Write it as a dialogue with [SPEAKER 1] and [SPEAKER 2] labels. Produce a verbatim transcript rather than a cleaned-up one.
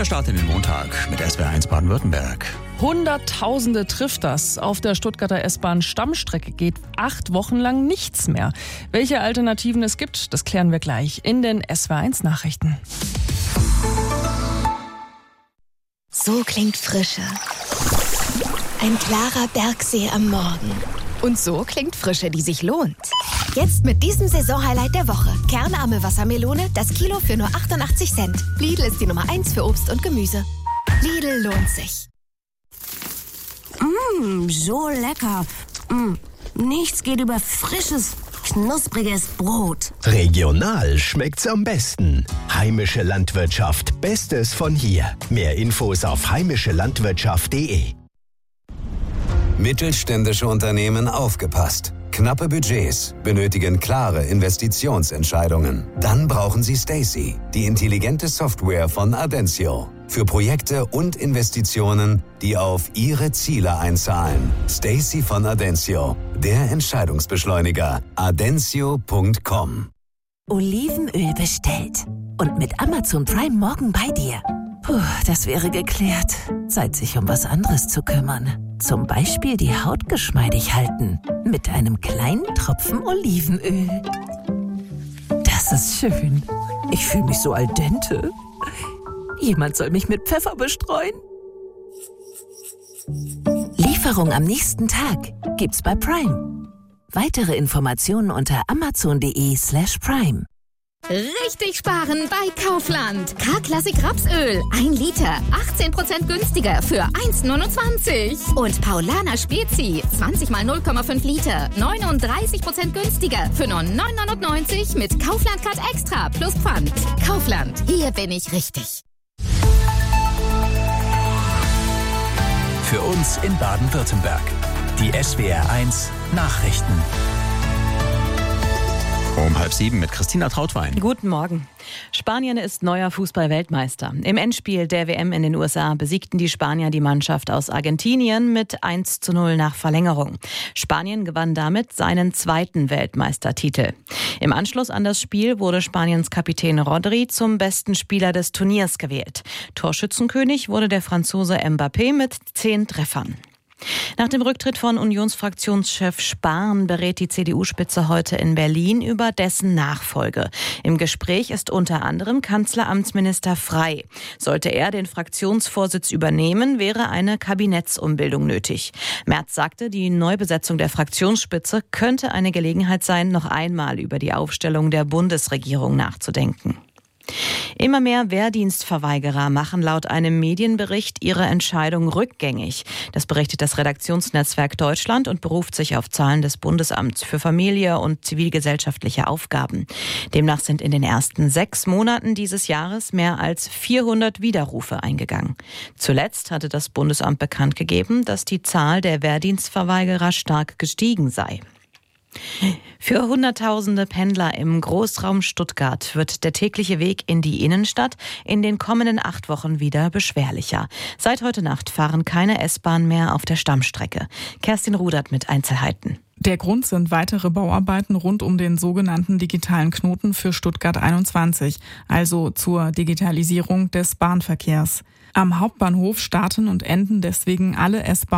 [SPEAKER 1] Guter Start in den Montag mit S W R eins Baden-Württemberg.
[SPEAKER 2] Hunderttausende trifft das. Auf der Stuttgarter S-Bahn-Stammstrecke geht acht Wochen lang nichts mehr. Welche Alternativen es gibt, das klären wir gleich in den S W R eins Nachrichten.
[SPEAKER 3] So klingt Frische. Ein klarer Bergsee am Morgen. Und so klingt Frische, die sich lohnt. Jetzt mit diesem Saisonhighlight der Woche. Kernarme Wassermelone, das Kilo für nur achtundachtzig Cent. Lidl ist die Nummer eins für Obst und Gemüse. Lidl lohnt sich.
[SPEAKER 4] Mmh, so lecker. Mmh, nichts geht über frisches, knuspriges Brot.
[SPEAKER 5] Regional schmeckt's am besten. Heimische Landwirtschaft, Bestes von hier. Mehr Infos auf heimische landwirtschaft punkt de.
[SPEAKER 6] Mittelständische Unternehmen aufgepasst. Knappe Budgets benötigen klare Investitionsentscheidungen. Dann brauchen Sie Stacey, die intelligente Software von Adencio. Für Projekte und Investitionen, die auf Ihre Ziele einzahlen. Stacey von Adencio, der Entscheidungsbeschleuniger. adencio punkt com.
[SPEAKER 4] Olivenöl bestellt. Und mit Amazon Prime morgen bei dir. Puh, das wäre geklärt. Zeit, sich um was anderes zu kümmern. Zum Beispiel die Haut geschmeidig halten. Mit einem kleinen Tropfen Olivenöl. Das ist schön. Ich fühle mich so al dente. Jemand soll mich mit Pfeffer bestreuen. Lieferung am nächsten Tag gibt's bei Prime. Weitere Informationen unter amazon.de slash prime.
[SPEAKER 7] Richtig sparen bei Kaufland. K-Klassik Rapsöl. ein Liter. achtzehn Prozent günstiger für eins Komma neunundzwanzig. Und Paulaner Spezi. zwanzig mal null Komma fünf Liter. neununddreißig Prozent günstiger für nur neun neunundneunzig mit Kaufland Card Extra plus Pfand. Kaufland. Hier bin ich richtig.
[SPEAKER 1] Für uns in Baden-Württemberg. Die S W R eins Nachrichten. Um halb sieben mit Christina Trautwein.
[SPEAKER 8] Guten Morgen. Spanien ist neuer Fußball-Weltmeister. Im Endspiel der W M in den U S A besiegten die Spanier die Mannschaft aus Argentinien mit eins zu null nach Verlängerung. Spanien gewann damit seinen zweiten Weltmeistertitel. Im Anschluss an das Spiel wurde Spaniens Kapitän Rodri zum besten Spieler des Turniers gewählt. Torschützenkönig wurde der Franzose Mbappé mit zehn Treffern. Nach dem Rücktritt von Unionsfraktionschef Spahn berät die C D U-Spitze heute in Berlin über dessen Nachfolge. Im Gespräch ist unter anderem Kanzleramtsminister Frey. Sollte er den Fraktionsvorsitz übernehmen, wäre eine Kabinettsumbildung nötig. Merz sagte, die Neubesetzung der Fraktionsspitze könnte eine Gelegenheit sein, noch einmal über die Aufstellung der Bundesregierung nachzudenken. Immer mehr Wehrdienstverweigerer machen laut einem Medienbericht ihre Entscheidung rückgängig. Das berichtet das Redaktionsnetzwerk Deutschland und beruft sich auf Zahlen des Bundesamts für Familie und zivilgesellschaftliche Aufgaben. Demnach sind in den ersten sechs Monaten dieses Jahres mehr als vierhundert Widerrufe eingegangen. Zuletzt hatte das Bundesamt bekannt gegeben, dass die Zahl der Wehrdienstverweigerer stark gestiegen sei. Für Hunderttausende Pendler im Großraum Stuttgart wird der tägliche Weg in die Innenstadt in den kommenden acht Wochen wieder beschwerlicher. Seit heute Nacht fahren keine S-Bahn mehr auf der Stammstrecke. Kerstin Rudert mit Einzelheiten.
[SPEAKER 9] Der Grund sind weitere Bauarbeiten rund um den sogenannten digitalen Knoten für Stuttgart einundzwanzig, also zur Digitalisierung des Bahnverkehrs. Am Hauptbahnhof starten und enden deswegen alle S-Bahn